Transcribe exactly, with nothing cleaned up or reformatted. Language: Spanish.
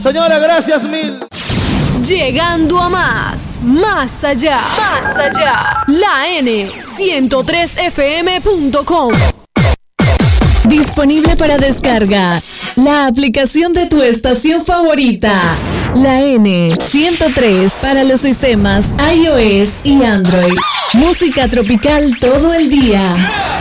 Señora, gracias mil. Llegando a más, más allá, más allá. La N ciento tres F M punto com. Disponible para descarga. La aplicación de tu estación favorita. La N ciento tres para los sistemas iOS y Android. Música tropical todo el día.